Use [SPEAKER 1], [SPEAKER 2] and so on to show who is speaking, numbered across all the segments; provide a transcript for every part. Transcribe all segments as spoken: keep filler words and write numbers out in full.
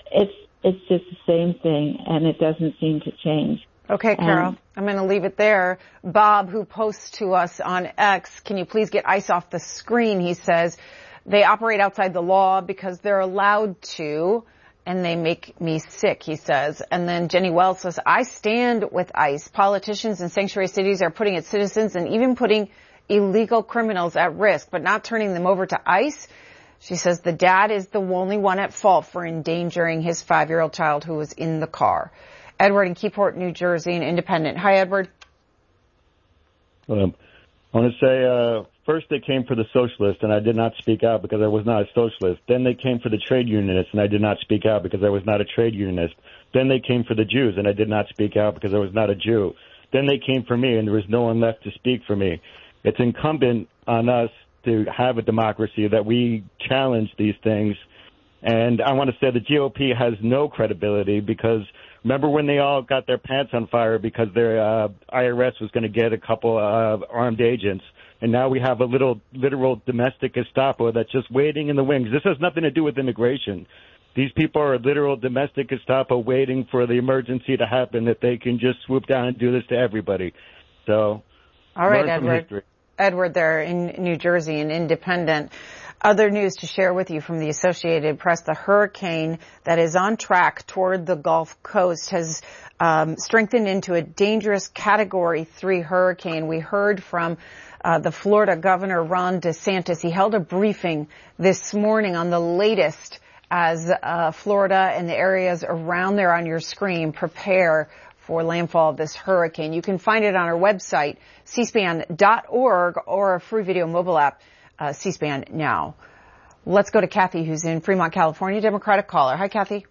[SPEAKER 1] it's it's just the same thing, and it doesn't seem to change.
[SPEAKER 2] Okay, Carol,
[SPEAKER 1] and,
[SPEAKER 2] I'm going to leave it there. Bob, who posts to us on X, can you please get ICE off the screen? He says they operate outside the law because they're allowed to, and they make me sick, he says. And then Jenny Wells says, I stand with ICE. Politicians in sanctuary cities are putting its citizens and even putting illegal criminals at risk, but not turning them over to ICE. She says the dad is the only one at fault for endangering his five-year-old child who was in the car. Edward in Keyport, New Jersey, an independent. Hi, Edward.
[SPEAKER 3] Um, I want to say, uh, first they came for the socialists, and I did not speak out because I was not a socialist. Then they came for the trade unionists, and I did not speak out because I was not a trade unionist. Then they came for the Jews, and I did not speak out because I was not a Jew. Then they came for me, and there was no one left to speak for me. It's incumbent on us to have a democracy that we challenge these things. And I want to say the G O P has no credibility because remember when they all got their pants on fire because their uh, I R S was going to get a couple of armed agents. And now we have a little literal domestic Gestapo that's just waiting in the wings. This has nothing to do with immigration. These people are literal domestic Gestapo waiting for the emergency to happen that they can just swoop down and do this to everybody. So,
[SPEAKER 2] all right,
[SPEAKER 3] learn from
[SPEAKER 2] Edward.
[SPEAKER 3] history.
[SPEAKER 2] Edward there in New Jersey, an independent. Other news to share with you from the Associated Press. The hurricane that is on track toward the Gulf Coast has um, strengthened into a dangerous Category three hurricane. We heard from uh, the Florida Governor, Ron DeSantis. He held a briefing this morning on the latest as uh, Florida and the areas around there on your screen prepare for landfall of this hurricane. You can find it on our website, c span dot org, or a free video mobile app, Uh, C-SPAN now. Let's go to Kathy, who's in Fremont, California, Democratic caller. Hi, Kathy.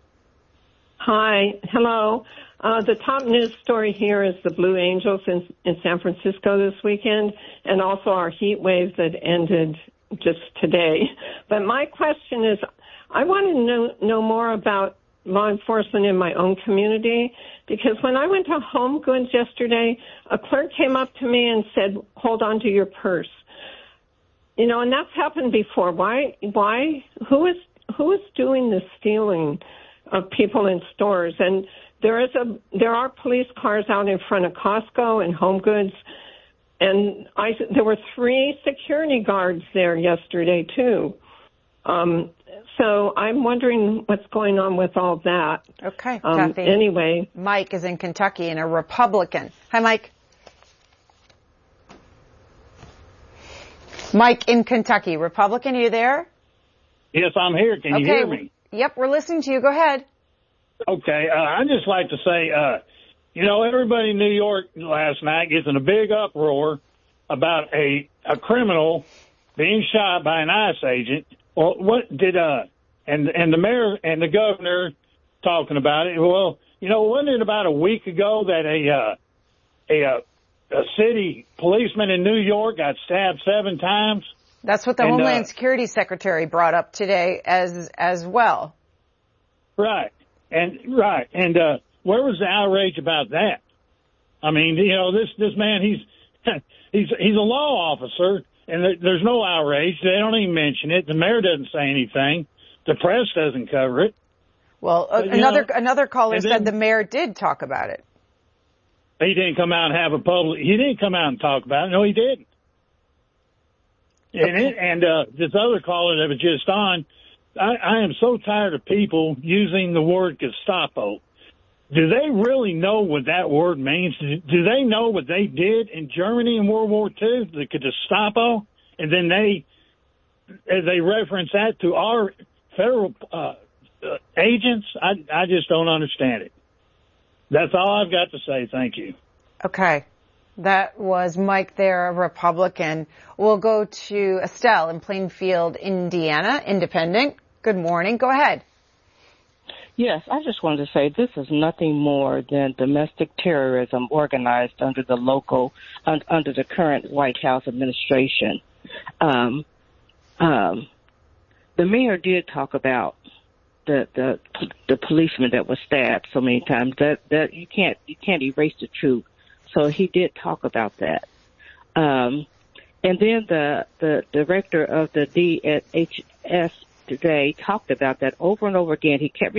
[SPEAKER 4] Hi. Hello. Uh, the top news story here is the Blue Angels in, in San Francisco this weekend, and also our heat wave that ended just today. But my question is, I want to know, know more about law enforcement in my own community, because when I went to Home Goods yesterday, a clerk came up to me and said, hold on to your purse. You know, and that's happened before. Why, why, who is, who is doing the stealing of people in stores? And there is a, there are police cars out in front of Costco and Home Goods. And I, there were three security guards there yesterday too. Um, so I'm wondering what's going on with all that.
[SPEAKER 2] Okay,
[SPEAKER 4] um,
[SPEAKER 2] Kathy.
[SPEAKER 4] Anyway.
[SPEAKER 2] Mike is in Kentucky and a Republican. Hi, Mike. Mike in Kentucky, Republican, are you there?
[SPEAKER 5] Yes, I'm here. Can
[SPEAKER 2] okay.
[SPEAKER 5] you hear me?
[SPEAKER 2] Yep, we're listening to you. Go ahead.
[SPEAKER 5] Okay, uh, I'd just like to say, uh, you know, everybody in New York last night gets in a big uproar about a, a criminal being shot by an ICE agent. Well, what did, uh, and, and the mayor and the governor talking about it. Well, you know, wasn't it about a week ago that a, uh, a, uh, a city policeman in New York got stabbed seven times?
[SPEAKER 2] That's what the
[SPEAKER 5] and,
[SPEAKER 2] Homeland
[SPEAKER 5] uh,
[SPEAKER 2] Security Secretary brought up today as as well.
[SPEAKER 5] Right. And right. And uh where was the outrage about that? I mean, you know, this this man, he's he's he's a law officer, and there, there's no outrage. They don't even mention it. The mayor doesn't say anything. The press doesn't cover it.
[SPEAKER 2] Well, uh,
[SPEAKER 5] but,
[SPEAKER 2] another
[SPEAKER 5] know,
[SPEAKER 2] another caller said
[SPEAKER 5] then,
[SPEAKER 2] the mayor did talk about it.
[SPEAKER 5] He didn't come out and have a public. He didn't come out and talk about it. No, he didn't. And it, and uh, this other caller that was just on, I, I am so tired of people using the word Gestapo. Do they really know what that word means? Do they know what they did in Germany in World War Two, the Gestapo? And then they they reference that to our federal uh, uh, agents? I, I just don't understand it. That's all I've got to say. Thank you.
[SPEAKER 2] Okay. That was Mike there, a Republican. We'll go to Estelle in Plainfield, Indiana, independent. Good morning. Go ahead.
[SPEAKER 6] Yes, I just wanted to say this is nothing more than domestic terrorism organized under the local, un, under the current White House administration. Um, um, the mayor did talk about the the the policeman that was stabbed so many times that that you can't you can't erase the truth. So he did talk about that. Um, and then the the director of the D H S today talked about that over and over again. He kept